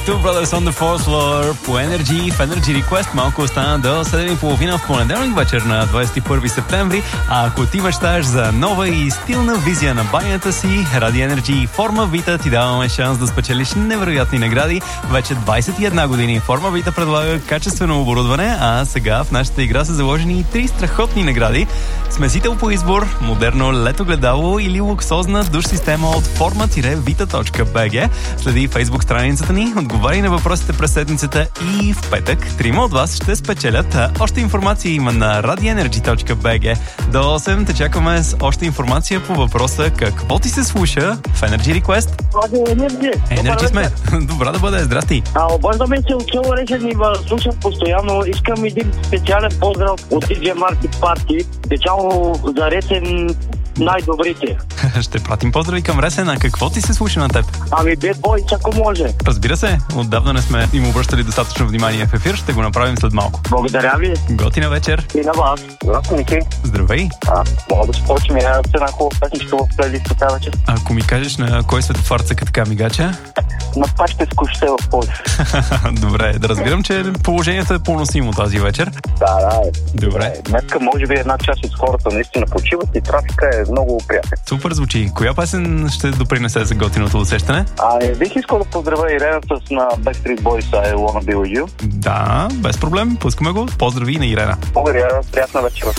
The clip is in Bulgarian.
Two Brothers on the Fourth Floor по Energy, в Energy Request. Малко остана до 7:30 в понеделник вечер на 21 септември. А ако ти мечтаеш за нова и стилна визия на банята си, Ради Energy и Форма Вита ти даваме шанс да спечелиш невероятни награди. Вече 21 години Форма Вита предлага качествено оборудване, а сега в нашата игра са заложени и 3 страхотни награди. Смесител по избор, модерно летогледало или луксозна душ система от forma-vita.bg. Следи Facebook страницата ни, отговаряй на въпросите през седмицата и в петък 3 от вас ще спечелят. Още информация има на radienergy.bg. До 8 те чакаме с още информация по въпроса какво ти се слуша в Energy Request. Energy сме. Добра да бъде, здрасти. Обаждаме се от Село Ресен и слушам постоянно. Искам един специален поздрав от DJ Market Party. Специално за Ресен най-добрите. Ще пратим поздрави към Ресен. А какво ти се слуша на теб? Bad Boys, ако може. Разбира се, отдавна не сме им обръщали достатъчно внимание в ефир. Ще го направим след малко. Благодаря ви. Готина вечер. И на вас. Здравейте, Ники. Здравей. Мога да спочвам една хубава песничка в плейлиста тази вечер. Ако ми кажеш на кой светофар цъка така мигача? На пачте с коште в Пловдив. Добре, да разбирам, че положението е поносимо тази вечер. Да. Добре. Днеска може би една част от хората наистина почиват и трафика е много приятен. Супер звучи. Коя песен ще допринесе за готиното усещане? Бих искал да поздравя Ирена с на Backstreet Boys I Wanna Be With You. Да, без проблем. Пускаме го. Поздрави на Ирена. Благодаря, приятна вечер.